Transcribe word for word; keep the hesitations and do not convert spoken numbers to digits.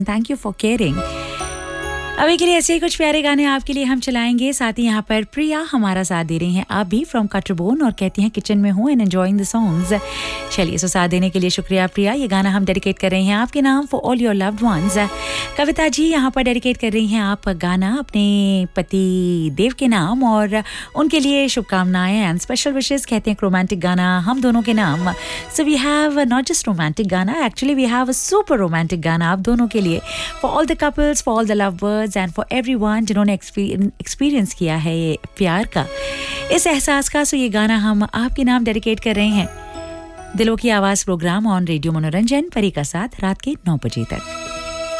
Thank you for caring. अभी के लिए ऐसे ही कुछ प्यारे गाने आपके लिए हम चलाएंगे। साथ ही यहाँ पर प्रिया हमारा साथ दे रही हैं आप भी फ्रॉम कटरबोन और कहती हैं किचन में हूँ एंड एंजॉइंग द सॉन्ग्स। चलिए, सो साथ देने के लिए शुक्रिया प्रिया। ये गाना हम डेडिकेट कर रहे हैं आपके नाम for all your loved ones. Kavita ji यहाँ पर डेडिकेट कर रही हैं आप गाना अपने पति देव के नाम और उनके लिए शुभकामनाएं एंड स्पेशल विशेस। कहते हैं रोमांटिक गाना हम दोनों के नाम। So we have not just romantic गाना, actually we have a super romantic गाना आप दोनों के लिए, for all the couples, for all the lovers and for everyone जिन्होंने एक्सपीरियंस किया है ये प्यार का, इस एहसास का। सो ये गाना हम आपके नाम डेडिकेट कर रहे हैं। दिलों की आवाज प्रोग्राम ऑन रेडियो मनोरंजन, परी का साथ रात के नौ बजे तक।